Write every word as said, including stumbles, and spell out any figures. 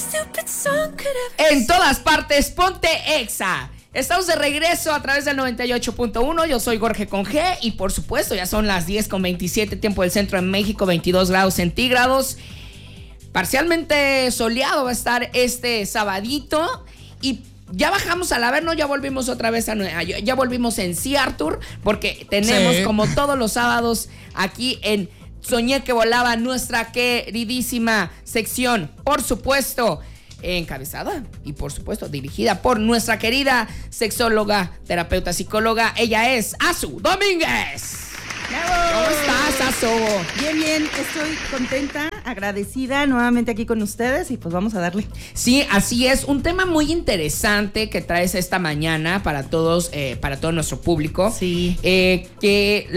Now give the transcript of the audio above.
En todas partes, ponte Exa. Estamos de regreso a través del noventa y ocho punto uno. Yo soy Jorge con G y por supuesto ya son las diez con veintisiete, tiempo del centro en México, veintidós grados centígrados. Parcialmente soleado va a estar este sabadito y ya bajamos al Averno, ya volvimos otra vez a, ya volvimos en Sea Arthur, porque tenemos sí. como todos los sábados aquí en Soñé que volaba nuestra queridísima sección, por supuesto, encabezada y por supuesto dirigida por nuestra querida sexóloga, terapeuta, psicóloga. Ella es Azu Domínguez. ¡Bravo! ¿Cómo estás, Azu? Bien, bien, estoy contenta, agradecida nuevamente aquí con ustedes y pues vamos a darle. Sí, así es, un tema muy interesante que traes esta mañana para todos, eh, para todo nuestro público. Sí. Eh, que